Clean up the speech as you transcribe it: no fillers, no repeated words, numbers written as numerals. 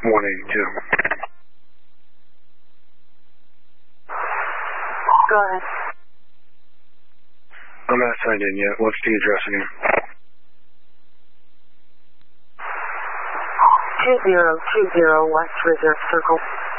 182. Go ahead. I'm not signed in yet. What's the address again? 2020 West Reserve Circle.